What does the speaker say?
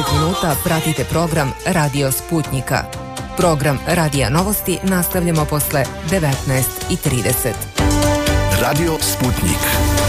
minuta pratite program Radio Sputnika. Program Radija Novosti nastavljamo posle 19:30. Radio Sputnik.